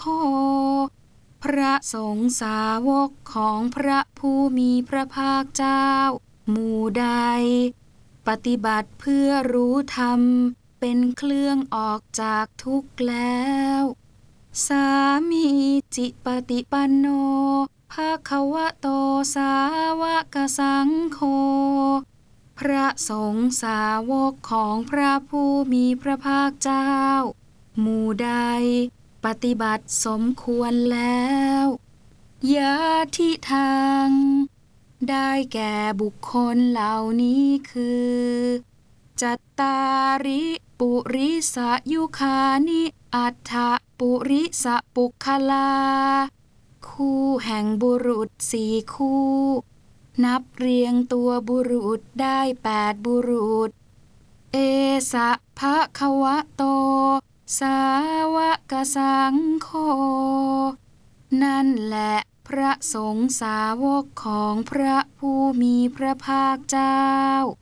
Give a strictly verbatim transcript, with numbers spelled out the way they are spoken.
โฆพระสงฆ์สาวกของพระผู้มีพระภาคเจ้าหมู่ใดปฏิบัติเพื่อรู้ธรรมเป็นเครื่องออกจากทุกข์แล้วสามีจิปฏิปันโนภควโตสาวกสังโฆพระสงฆ์สาวกของพระผู้มีพระภาคเจ้าหมู่ใดปฏิบัติสมควรแล้วยะทิทางได้แก่บุคคลเหล่านี้คือจัตตาริปุริสยุคานิอัฏฐปุริสปุคลาคู่แห่งบุรุษสี่คู่นับเรียงตัวบุรุษได้แปดบุรุษเอสะภะคะวะโตสาวกสังโฆนั่นแหละพระสงฆ์สาวกของพระผู้มีพระภาคเจ้า